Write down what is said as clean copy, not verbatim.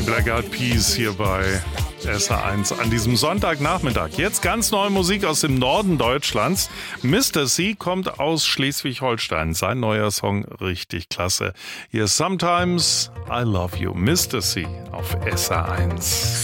Black Eyed Peas hier bei SR1 an diesem Sonntagnachmittag. Jetzt ganz neue Musik aus dem Norden Deutschlands. Mr. C kommt aus Schleswig-Holstein. Sein neuer Song richtig klasse. Hier ist Sometimes I Love You. Mr. C auf SR1.